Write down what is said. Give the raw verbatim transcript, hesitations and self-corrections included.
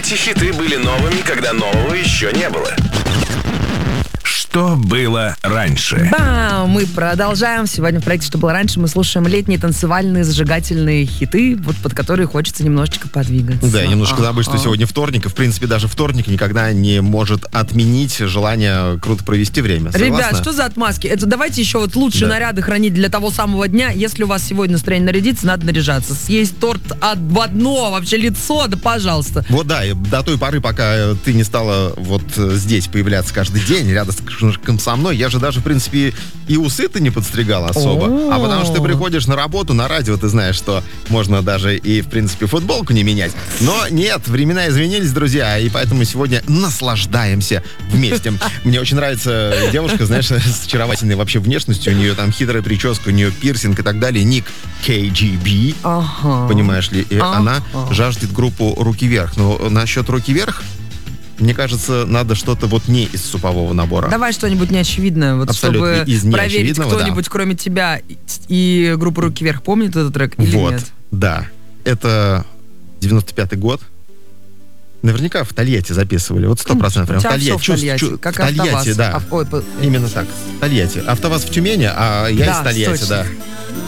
Эти хиты были новыми, когда нового еще не было. Что было раньше? Бам! Мы продолжаем. Сегодня в проекте «Что было раньше» мы слушаем летние танцевальные зажигательные хиты, вот под которые хочется немножечко подвигаться. Да, немножко А-а-а. забыть, что сегодня вторник. И, в принципе, даже вторник никогда не может отменить желание круто провести время. Согласна? Ребят, что за отмазки? Это давайте еще вот лучшие Да. наряды хранить для того самого дня. Если у вас сегодня настроение нарядиться, надо наряжаться. Съесть торт об одно вообще лицо, да пожалуйста. Вот да, и до той поры, пока ты не стала вот здесь появляться каждый день, рядом со мной, я же даже, в принципе, и усы-то не подстригала особо. О. А потому что ты приходишь на работу, на радио, ты знаешь, что можно даже и, в принципе, футболку не менять. Но нет, времена изменились, друзья, и поэтому сегодня наслаждаемся вместе. Мне очень нравится девушка, знаешь, с очаровательной вообще внешностью. У нее там хитрая прическа, у нее пирсинг и так далее. Ник кей джи би, Ага. понимаешь ли? И Ага. она жаждет группу «Руки вверх». Но насчет «Руки вверх», мне кажется, надо что-то вот не из супового набора. Давай что-нибудь неочевидное, вот Абсолютно чтобы из проверить, неочевидного, кто-нибудь, да. кроме тебя и, и группа «Руки вверх» помнит этот трек или Вот, нет? да. Это девяносто пятый год. Наверняка в Тольятти записывали. Вот сто процентов. Прям У тебя в Тольятти. всё в Чувств- Тольятти, чу- как в Тольятти, АвтоВАЗ. да. А, ой, по- Именно так. Тольятти. АвтоВАЗ в Тюмени, а я Да, из Тольятти, точно. да.